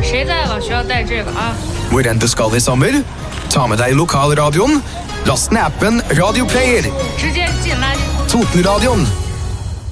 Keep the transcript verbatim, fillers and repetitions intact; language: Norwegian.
谁在了需要带这个啊 Hvor enn du skal I sommer, ta med deg lokalradioen, last ned appen Radio Player. 直接进垃圾 Totenradioen